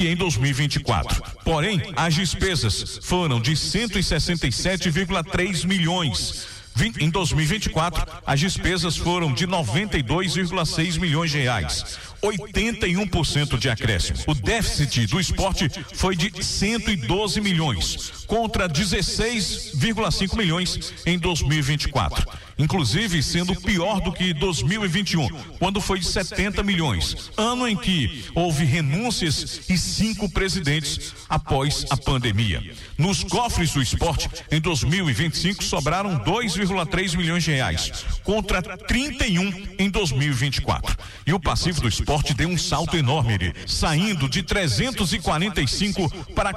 que em 2024. Porém, as despesas foram de 167,3 milhões. Em 2024, as despesas foram de 92,6 milhões de reais, 81% de acréscimo. O déficit do esporte foi de 112 milhões, contra 16,5 milhões em 2024. Inclusive sendo pior do que 2021, quando foi de 70 milhões, ano em que houve renúncias e 5 presidentes após a pandemia. Nos cofres do esporte, em 2025, sobraram 2,3 milhões de reais, contra 31 em 2024. E o passivo do esporte deu um salto enorme, saindo de 345 para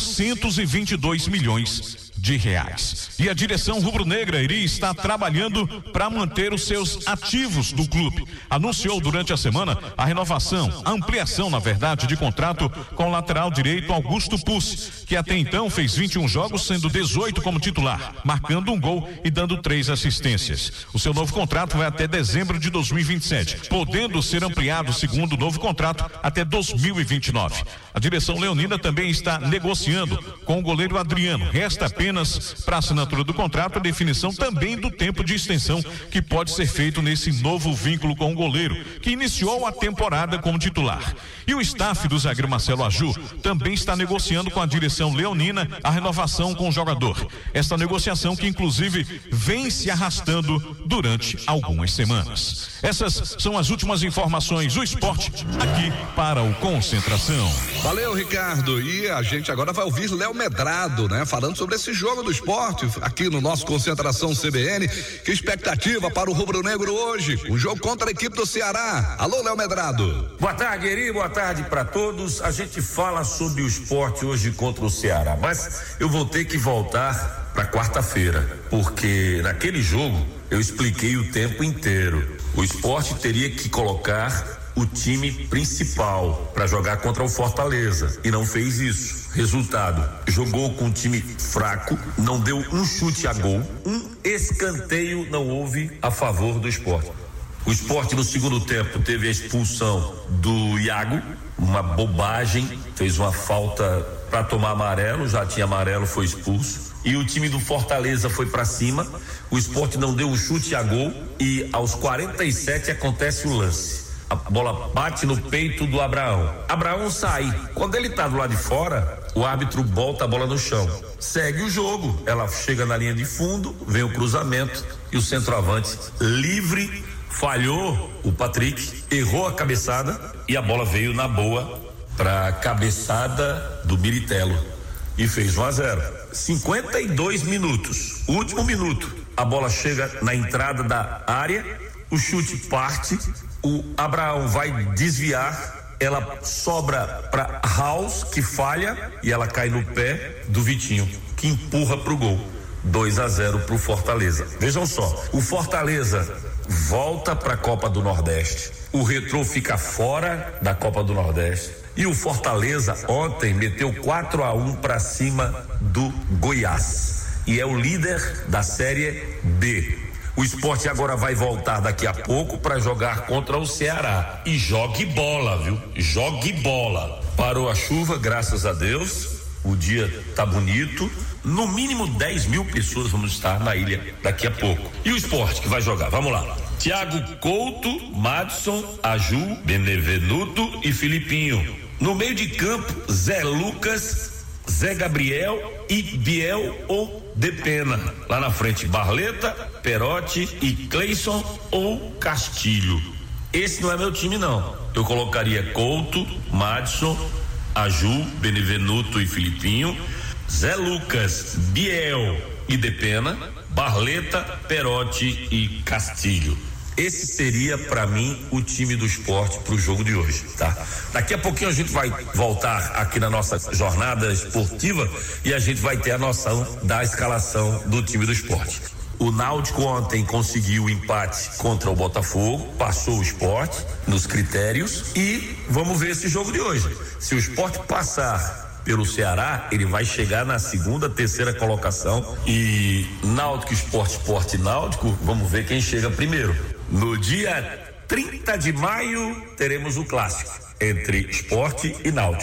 422 milhões de reais. E a direção rubro-negra iria estar trabalhando para manter os seus ativos do clube. Anunciou durante a semana a renovação, a ampliação, na verdade, de contrato com o lateral direito Augusto Pucci, que até então fez 21 jogos, sendo 18 como titular, marcando um gol e dando 3 assistências. O seu novo contrato vai até dezembro de 2027, podendo ser ampliado, segundo o novo contrato, até 2029. A direção leonina também está negociando com o goleiro Adriano. Resta apenas para a assinatura do contrato a definição também do tempo de extensão que pode ser feito nesse novo vínculo com o goleiro, que iniciou a temporada como titular. E o staff do zagueiro Marcelo Aju também está negociando com a direção leonina a renovação com o jogador. Esta negociação que inclusive vem se arrastando durante algumas semanas. Essas são as últimas informações do esporte aqui para o Concentração. Valeu, Ricardo. E a gente agora vai ouvir Léo Medrado, né? Falando sobre esse jogo do esporte aqui no nosso Concentração CBN. Que expectativa para o rubro-negro hoje? O jogo contra a equipe do Ceará. Alô, Léo Medrado. Boa tarde, Eri. Boa tarde para todos. A gente fala sobre o esporte hoje contra o Ceará, mas eu vou ter que voltar para quarta-feira, porque naquele jogo eu expliquei o tempo inteiro. O esporte teria que colocar o time principal para jogar contra o Fortaleza e não fez isso. Resultado, jogou com um time fraco, não deu um chute a gol, um escanteio não houve a favor do esporte. O esporte no segundo tempo teve a expulsão do Iago, uma bobagem, fez uma falta para tomar amarelo, já tinha amarelo, foi expulso. E o time do Fortaleza foi para cima, o esporte não deu um chute a gol e aos 47 acontece o lance. A bola bate no peito do Abraão. Abraão sai. Quando ele tá do lado de fora, o árbitro volta a bola no chão. Segue o jogo. Ela chega na linha de fundo, vem o cruzamento e o centroavante livre falhou. O Patrick errou a cabeçada e a bola veio na boa pra cabeçada do Biritello e fez 1-0. 52 minutos. Último minuto. A bola chega na entrada da área, o chute parte. O Abraão vai desviar, ela sobra para House, que falha, e ela cai no pé do Vitinho, que empurra pro gol. 2-0 pro Fortaleza. Vejam só, o Fortaleza volta pra Copa do Nordeste. O Retrô fica fora da Copa do Nordeste. E o Fortaleza ontem meteu 4-1 para cima do Goiás. E é o líder da Série B. O esporte agora vai voltar daqui a pouco para jogar contra o Ceará. E jogue bola, viu? Jogue bola. Parou a chuva, graças a Deus. O dia tá bonito. No mínimo 10 mil pessoas vão estar na ilha daqui a pouco. E o esporte que vai jogar? Vamos lá. Thiago Couto, Madison, Aju, Benevenuto e Filipinho. No meio de campo, Zé Lucas, Zé Gabriel e Biel ou Depena. Lá na frente, Barleta, Perotti e Cleison ou Castilho. Esse não é meu time, não. Eu colocaria Couto, Madison, Aju, Benevenuto e Filipinho, Zé Lucas, Biel e Depena, Barleta, Perotti e Castilho. Esse seria para mim o time do esporte pro jogo de hoje, tá? Daqui a pouquinho a gente vai voltar aqui na nossa jornada esportiva e a gente vai ter a noção da escalação do time do esporte. O Náutico ontem conseguiu o empate contra o Botafogo, passou o esporte nos critérios e vamos ver esse jogo de hoje. Se o esporte passar pelo Ceará, ele vai chegar na segunda, terceira colocação e Náutico, Esporte, Náutico, vamos ver quem chega primeiro. No dia 30 de maio teremos o clássico entre Esporte e Náutico.